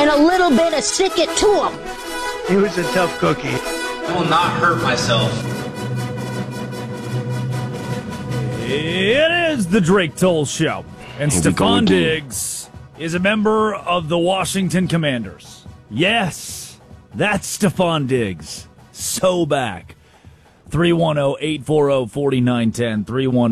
and a little bit of stick it to him. He was a tough cookie. I will not hurt myself. It is the Drake Toll Show. And Stefon Diggs is a member of the Washington Commanders. Yes, that's Stefon Diggs. So back. 310-840-4910.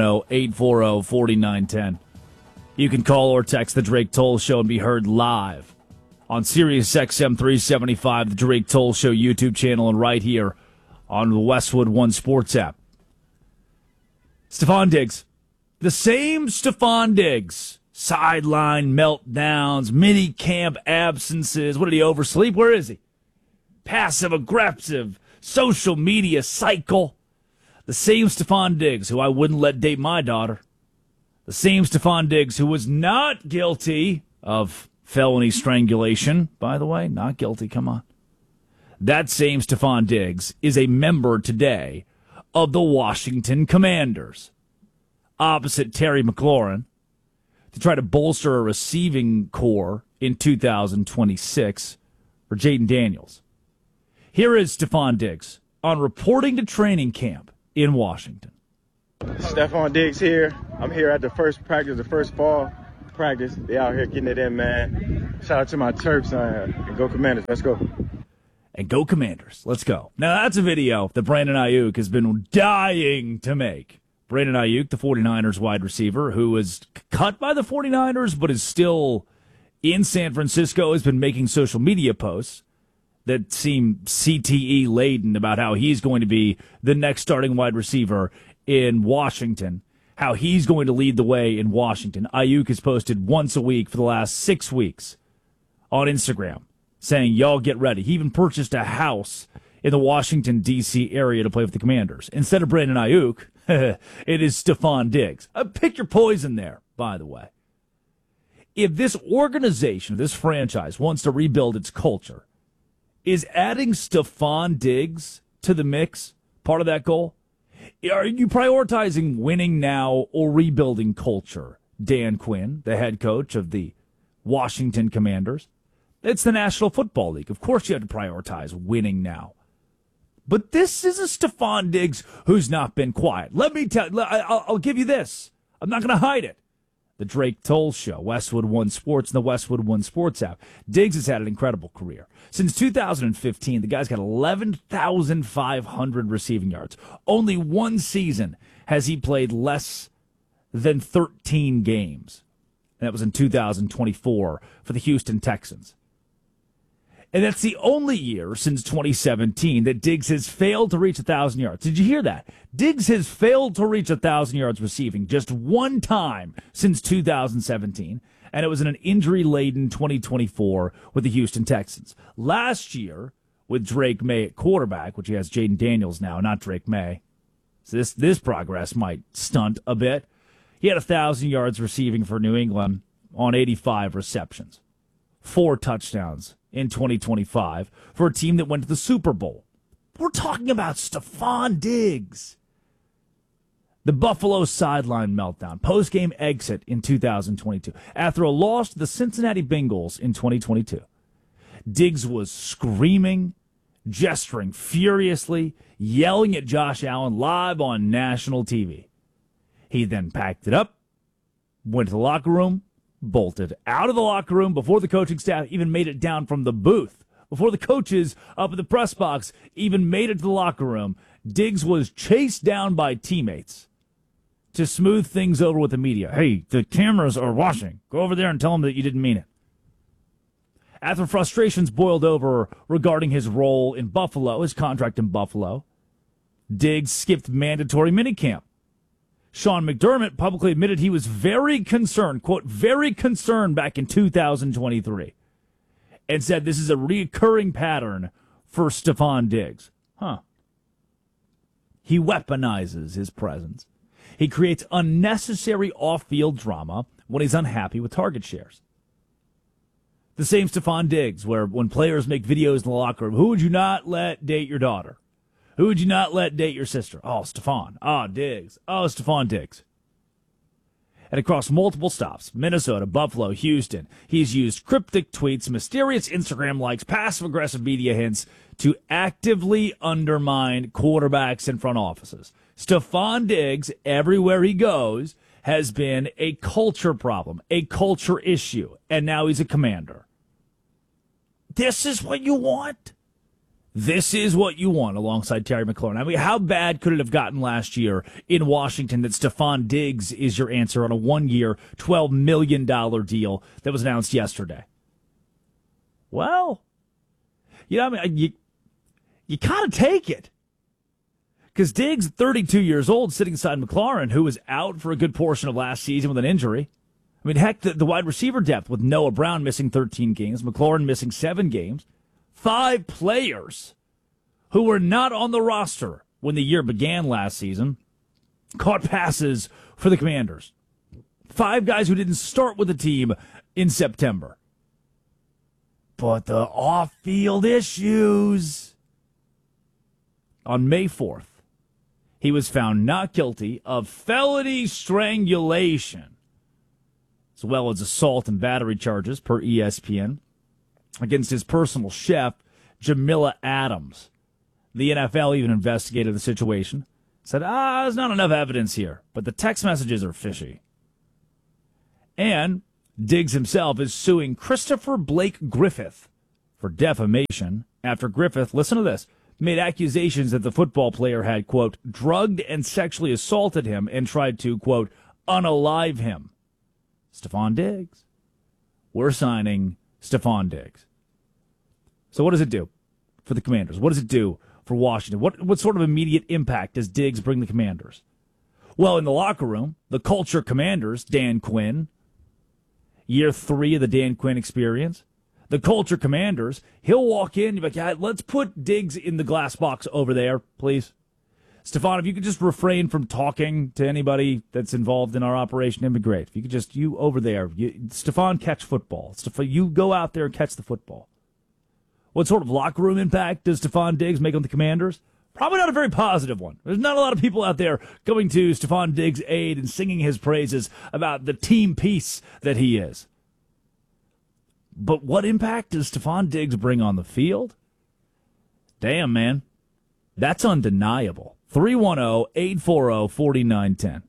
310-840-4910. You can call or text the Drake Toll Show and be heard live on Sirius XM 375, the Drake Toll Show YouTube channel, and right here on the Westwood One Sports app. Stefon Diggs. The same Stefon Diggs. Sideline meltdowns, mini camp absences. What did he oversleep? Where is he? Passive aggressive social media cycle. The same Stefon Diggs who I wouldn't let date my daughter. The same Stefon Diggs who was not guilty of felony strangulation. By the way, not guilty. Come on. That same Stefon Diggs is a member today of the Washington Commanders, opposite Terry McLaurin, to try to bolster a receiving core in 2026 for Jaden Daniels. Here is Stefon Diggs on reporting to training camp in Washington. Stefon Diggs here. I'm here at the first practice, the first fall practice. They out here getting it in, man. Shout out to my Terps and go Commanders. Let's go. And go Commanders. Let's go. Now, that's a video that Brandon Ayuk has been dying to make. Brandon Ayuk, the 49ers wide receiver, who was cut by the 49ers but is still in San Francisco, has been making social media posts that seem CTE-laden about how he's going to be the next starting wide receiver in Washington, how he's going to lead the way in Washington. Ayuk has posted once a week for the last 6 weeks on Instagram, saying, y'all get ready. He even purchased a house in the Washington, D.C. area to play with the Commanders. Instead of Brandon Ayuk, it is Stefon Diggs. Pick your poison there, by the way. If this organization, this franchise, wants to rebuild its culture, is adding Stefon Diggs to the mix part of that goal? Are you prioritizing winning now or rebuilding culture? Dan Quinn, the head coach of the Washington Commanders. It's the National Football League. Of course you have to prioritize winning now. But this is a Stefon Diggs who's not been quiet. Let me tell you, I'll give you this. I'm not going to hide it. The Drake Toll Show, Westwood One Sports, and the Westwood One Sports app. Diggs has had an incredible career. Since 2015, the guy's got 11,500 receiving yards. Only one season has he played less than 13 games. And that was in 2024 for the Houston Texans. And that's the only year since 2017 that Diggs has failed to reach 1,000 yards. Did you hear that? Diggs has failed to reach 1,000 yards receiving just one time since 2017, and it was in an injury-laden 2024 with the Houston Texans. Last year, with Drake May at quarterback, which he has Jaden Daniels now, not Drake May, so this progress might stunt a bit. He had 1,000 yards receiving for New England on 85 receptions, 4 touchdowns in 2025 for a team that went to the Super Bowl. We're talking about Stefon Diggs. The Buffalo sideline meltdown, post-game exit in 2022. After a loss to the Cincinnati Bengals in 2022, Diggs was screaming, gesturing furiously, yelling at Josh Allen live on national TV. He then packed it up, went to the locker room, bolted out of the locker room before the coaching staff even made it down from the booth, before the coaches up at the press box even made it to the locker room. Diggs was chased down by teammates to smooth things over with the media. Hey, the cameras are watching. Go over there and tell them that you didn't mean it. After frustrations boiled over regarding his role in Buffalo, his contract in Buffalo, Diggs skipped mandatory minicamp. Sean McDermott publicly admitted he was very concerned, quote, very concerned back in 2023, and said this is a recurring pattern for Stefon Diggs. He weaponizes his presence. He creates unnecessary off-field drama when he's unhappy with target shares. The same Stefon Diggs, where when players make videos in the locker room, who would you not let date your daughter? Who would you not let date your sister? Oh, Stefon. Oh, Diggs. Oh, Stefon Diggs. And across multiple stops, Minnesota, Buffalo, Houston, he's used cryptic tweets, mysterious Instagram likes, passive-aggressive media hints to actively undermine quarterbacks and front offices. Stephon Diggs, everywhere he goes, has been a culture problem, a culture issue, and now he's a Commander. This is what you want? This is what you want alongside Terry McLaurin. I mean, how bad could it have gotten last year in Washington that Stephon Diggs is your answer on a 1-year, $12 million deal that was announced yesterday? Well, I mean, you gotta take it. Because Diggs, 32 years old, sitting beside McLaurin, who was out for a good portion of last season with an injury. I mean, heck, the wide receiver depth with Noah Brown missing 13 games, McLaurin missing 7 games. 5 players who were not on the roster when the year began last season caught passes for the Commanders. 5 guys who didn't start with the team in September. But the off-field issues. On May 4th, he was found not guilty of felony strangulation, as well as assault and battery charges per ESPN. Against his personal chef, Jamila Adams. The NFL even investigated the situation. Said, there's not enough evidence here, but the text messages are fishy. And Diggs himself is suing Christopher Blake Griffith for defamation after Griffith, listen to this, made accusations that the football player had, quote, drugged and sexually assaulted him and tried to, quote, unalive him. Stephon Diggs. We're signing Stephon Diggs. So what does it do for the Commanders? What does it do for Washington? What sort of immediate impact does Diggs bring the Commanders? Well, in the locker room, the culture Commanders, Dan Quinn, year 3 of the Dan Quinn experience, the culture Commanders, he'll walk in, you'll be like, yeah, let's put Diggs in the glass box over there, please. Stephon, if you could just refrain from talking to anybody that's involved in our operation, it'd be great. If you could just, you over there, Stephon, catch football. You go out there and catch the football. What sort of locker room impact does Stephon Diggs make on the Commanders? Probably not a very positive one. There's not a lot of people out there going to Stephon Diggs' aid and singing his praises about the team piece that he is. But what impact does Stephon Diggs bring on the field? Damn, man. That's undeniable. 310-840-4910.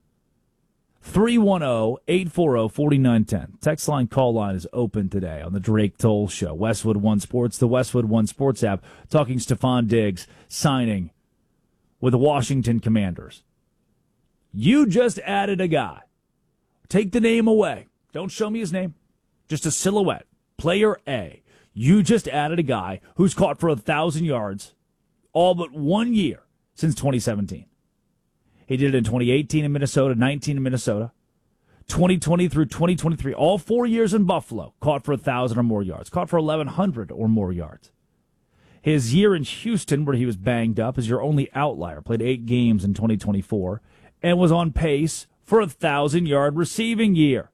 310-840-4910. Text line, call line is open today on the Drake Toll Show. Westwood One Sports, the Westwood One Sports app, talking Stephon Diggs signing with the Washington Commanders. You just added a guy. Take the name away. Don't show me his name. Just a silhouette. Player A. You just added a guy who's caught for 1,000 yards all but 1 year since 2017. He did it in 2018 in Minnesota, 19 in Minnesota, 2020 through 2023, all 4 years in Buffalo, caught for 1,000 or more yards, caught for 1,100 or more yards. His year in Houston, where he was banged up, is your only outlier, played 8 games in 2024, and was on pace for a 1,000-yard receiving year.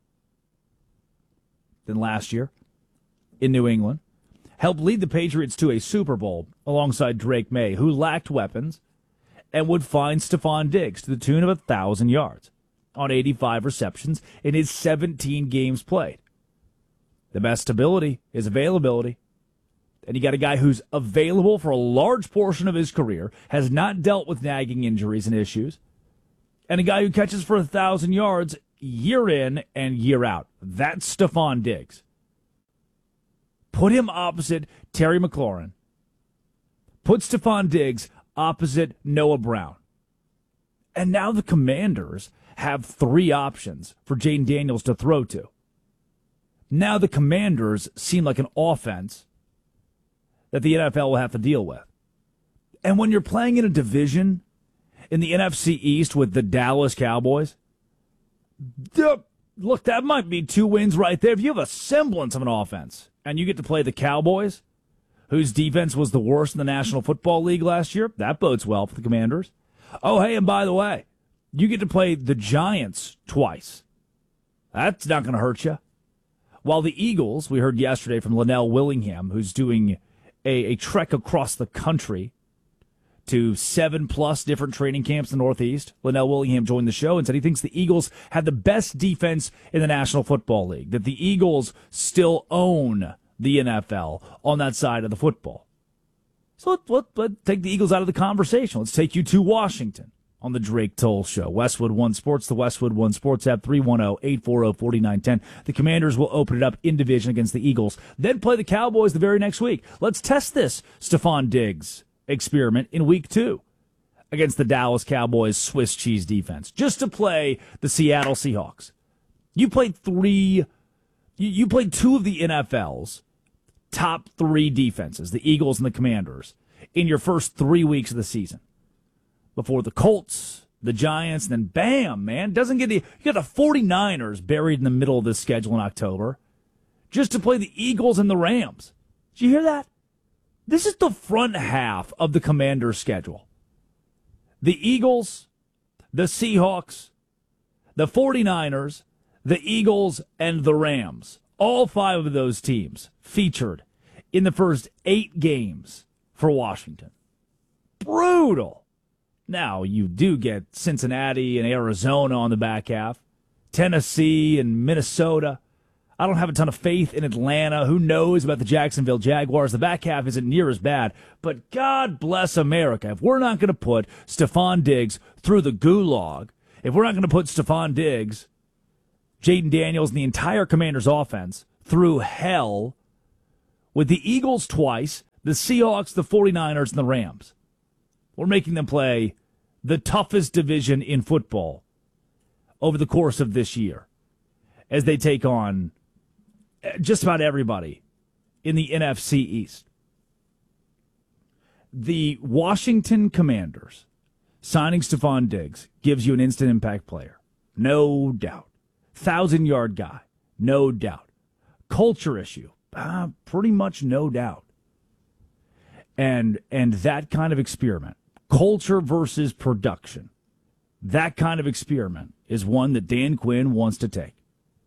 Then last year, in New England, helped lead the Patriots to a Super Bowl alongside Drake May, who lacked weapons, and would find Stephon Diggs to the tune of 1,000 yards on 85 receptions in his 17 games played. The best stability is availability. And you got a guy who's available for a large portion of his career, has not dealt with nagging injuries and issues, and a guy who catches for 1,000 yards year in and year out. That's Stephon Diggs. Put him opposite Terry McLaurin. Put Stephon Diggs opposite Noah Brown. And now the Commanders have 3 options for Jayden Daniels to throw to. Now the Commanders seem like an offense that the NFL will have to deal with. And when you're playing in a division in the NFC East with the Dallas Cowboys, look, that might be 2 wins right there. If you have a semblance of an offense and you get to play the Cowboys, whose defense was the worst in the National Football League last year, that bodes well for the Commanders. Oh, hey, and by the way, you get to play the Giants twice. That's not going to hurt you. While the Eagles, we heard yesterday from Linnell Willingham, who's doing a trek across the country to 7+ different training camps in the Northeast. Linnell Willingham joined the show and said he thinks the Eagles have the best defense in the National Football League, that the Eagles still own the NFL on that side of the football. So let's take the Eagles out of the conversation. Let's take you to Washington on the Drake Toll Show. Westwood One Sports, the Westwood One Sports app, 310-840-4910. The Commanders will open it up in division against the Eagles, then play the Cowboys the very next week. Let's test this Stephon Diggs experiment in week 2 against the Dallas Cowboys Swiss cheese defense, just to play the Seattle Seahawks. You played two of the NFL's top 3 defenses, the Eagles and the Commanders, in your first 3 weeks of the season. Before the Colts, the Giants, and then bam, man, you got the 49ers buried in the middle of this schedule in October, just to play the Eagles and the Rams. Did you hear that? This is the front half of the Commanders' schedule. The Eagles, the Seahawks, the 49ers, the Eagles, and the Rams. All 5 of those teams featured in the first 8 games for Washington. Brutal. Now, you do get Cincinnati and Arizona on the back half, Tennessee and Minnesota. I don't have a ton of faith in Atlanta. Who knows about the Jacksonville Jaguars? The back half isn't near as bad. But God bless America. If we're not going to put Stephon Diggs through the gulag, if we're not going to put Stephon Diggs, Jaden Daniels, and the entire Commanders offense through hell with the Eagles twice, the Seahawks, the 49ers, and the Rams, we're making them play the toughest division in football over the course of this year as they take on just about everybody in the NFC East. The Washington Commanders signing Stephon Diggs gives you an instant impact player. No doubt. 1,000-yard guy. No doubt. Culture issue. Pretty much no doubt. And that kind of experiment, culture versus production, that kind of experiment is one that Dan Quinn wants to take.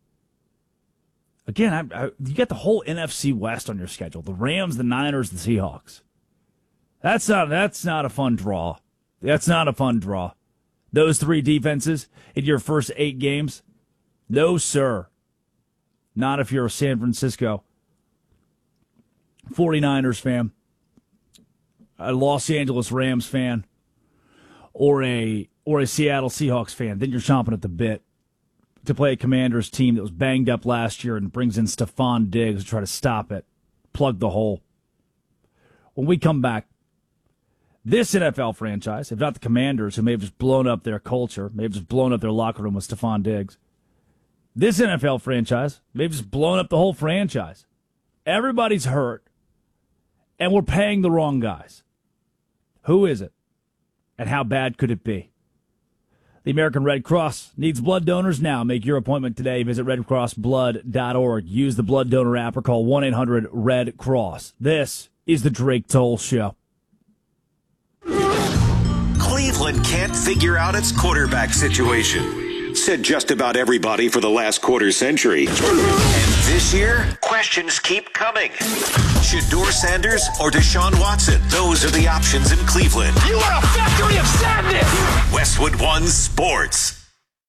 Again, you get the whole NFC West on your schedule. The Rams, the Niners, the Seahawks. That's not a fun draw. That's not a fun draw. Those 3 defenses in your first 8 games? No, sir. Not if you're a San Francisco 49ers fan, a Los Angeles Rams fan, or a Seattle Seahawks fan. Then you're chomping at the bit to play a Commanders team that was banged up last year and brings in Stephon Diggs to try to stop it, plug the hole. When we come back, this NFL franchise, if not the Commanders, who may have just blown up their culture, may have just blown up their locker room with Stephon Diggs, this NFL franchise may have just blown up the whole franchise. Everybody's hurt, and we're paying the wrong guys. Who is it? And how bad could it be? The American Red Cross needs blood donors now. Make your appointment today. Visit redcrossblood.org. Use the blood donor app or call 1-800-RED-CROSS. This is the Drake Toll Show. Cleveland can't figure out its quarterback situation, said just about everybody for the last quarter century. And this year, questions keep coming. Shedeur Sanders or Deshaun Watson? Those are the options in Cleveland. You are a factory of sadness! Westwood One Sports.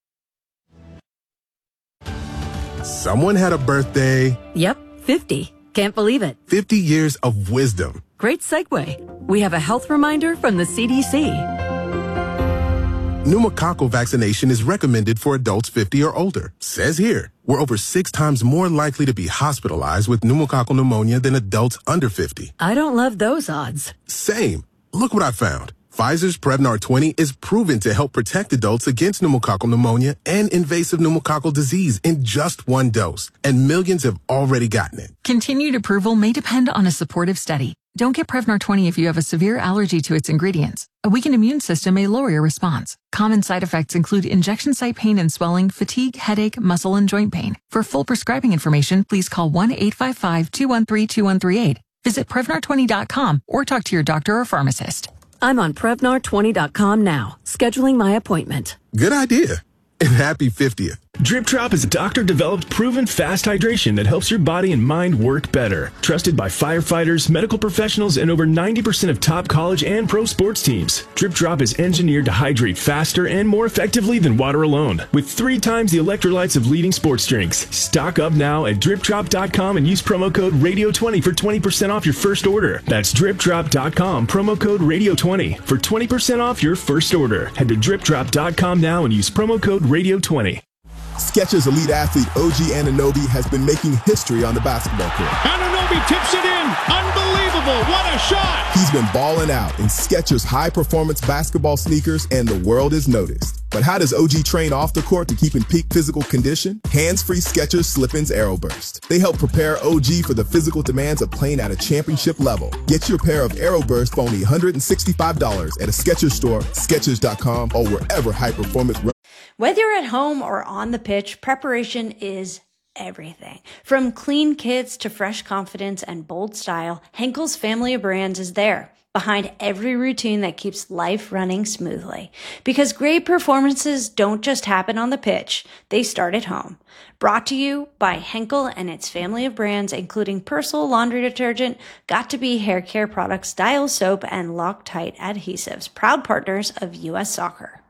Someone had a birthday. Yep, 50. Can't believe it. 50 years of wisdom. Great segue. We have a health reminder from the CDC. Pneumococcal vaccination is recommended for adults 50 or older. Says here, we're over 6 times more likely to be hospitalized with pneumococcal pneumonia than adults under 50. I don't love those odds. Same. Look what I found. Pfizer's Prevnar 20 is proven to help protect adults against pneumococcal pneumonia and invasive pneumococcal disease in just 1 dose. And millions have already gotten it. Continued approval may depend on a supportive study. Don't get Prevnar 20 if you have a severe allergy to its ingredients. A weakened immune system may lower your response. Common side effects include injection site pain and swelling, fatigue, headache, muscle, and joint pain. For full prescribing information, please call 1-855-213-2138. Visit Prevnar20.com or talk to your doctor or pharmacist. I'm on Prevnar20.com now, scheduling my appointment. Good idea. And happy 50th. Drip Drop is a doctor-developed, proven fast hydration that helps your body and mind work better. Trusted by firefighters, medical professionals, and over 90% of top college and pro sports teams. Drip Drop is engineered to hydrate faster and more effectively than water alone, with 3 times the electrolytes of leading sports drinks. Stock up now at dripdrop.com and use promo code RADIO20 for 20% off your first order. That's dripdrop.com, promo code RADIO20 for 20% off your first order. Head to dripdrop.com now and use promo code RADIO20. Skechers elite athlete OG Anunoby has been making history on the basketball court. Anunoby tips it in. Unbelievable. What a shot. He's been balling out in Skechers high-performance basketball sneakers, and the world has noticed. But how does OG train off the court to keep in peak physical condition? Hands-free Skechers Slip-ins AeroBurst. They help prepare OG for the physical demands of playing at a championship level. Get your pair of AeroBurst for only $165 at a Skechers store, Skechers.com, or wherever high-performance. Whether you're at home or on the pitch, preparation is everything. From clean kits to fresh confidence and bold style, Henkel's family of brands is there, behind every routine that keeps life running smoothly. Because great performances don't just happen on the pitch, they start at home. Brought to you by Henkel and its family of brands, including Persil laundry detergent, Got2b hair care products, Dial soap, and Loctite adhesives, proud partners of U.S. Soccer.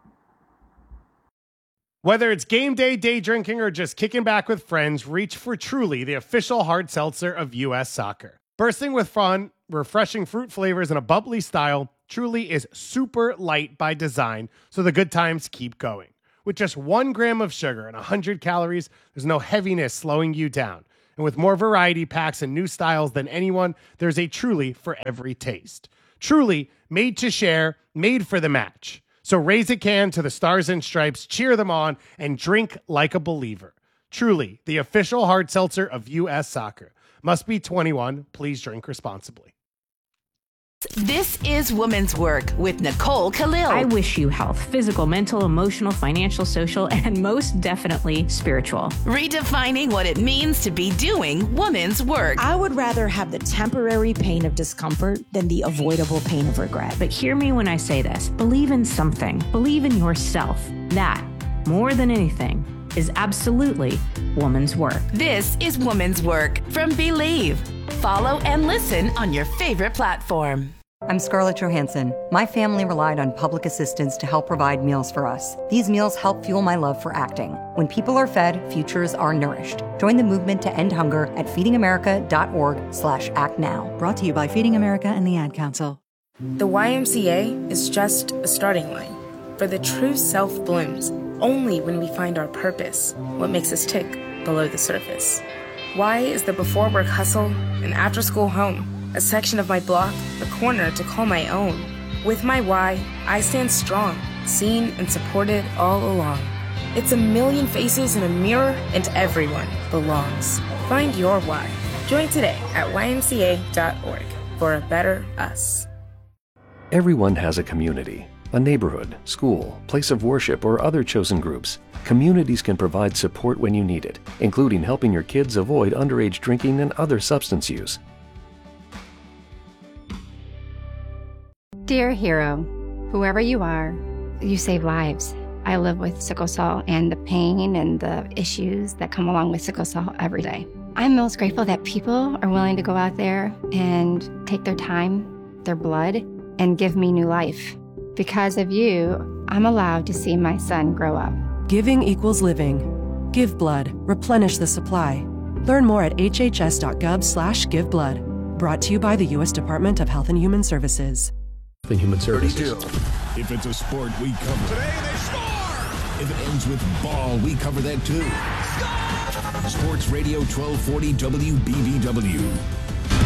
Whether it's game day, day drinking, or just kicking back with friends, reach for Truly, the official hard seltzer of U.S. Soccer. Bursting with fun, refreshing fruit flavors, and a bubbly style, Truly is super light by design, so the good times keep going. With just 1 gram of sugar and 100 calories, there's no heaviness slowing you down. And with more variety packs and new styles than anyone, there's a Truly for every taste. Truly, made to share, made for the match. So raise a can to the Stars and Stripes, cheer them on, and drink like a believer. Truly, the official hard seltzer of U.S. Soccer. Must be 21. Please drink responsibly. This is Women's Work with Nicole Khalil. I wish you health, physical, mental, emotional, financial, social, and most definitely spiritual. Redefining what it means to be doing women's work. I would rather have the temporary pain of discomfort than the avoidable pain of regret. But hear me when I say this. Believe in something. Believe in yourself. That, more than anything, is absolutely woman's work. This is Woman's Work from Believe. Follow and listen on your favorite platform. I'm Scarlett Johansson. My family relied on public assistance to help provide meals for us. These meals help fuel my love for acting. When people are fed, futures are nourished. Join the movement to end hunger at feedingamerica.org/actnow. Brought to you by Feeding America and the Ad Council. The YMCA is just a starting line. For the true self blooms only when we find our purpose, what makes us tick below the surface. Y is the before work hustle, an after school home, a section of my block, a corner to call my own. With my Y, I stand strong, seen and supported all along. It's a million faces in a mirror, and everyone belongs. Find your why. Join today at ymca.org for a better us. Everyone has a community, a neighborhood, school, place of worship, or other chosen groups. Communities can provide support when you need it, including helping your kids avoid underage drinking and other substance use. Dear hero, whoever you are, you save lives. I live with sickle cell and the pain and the issues that come along with sickle cell every day. I'm most grateful that people are willing to go out there and take their time, their blood, and give me new life. Because of you, I'm allowed to see my son grow up. Giving equals living. Give blood. Replenish the supply. Learn more at hhs.gov/giveblood. Brought to you by the U.S. Department of Health and Human Services. Human Services. If it's a sport, we cover it. Today they score! If it ends with ball, we cover that too. Score! Sports Radio 1240 WBBW.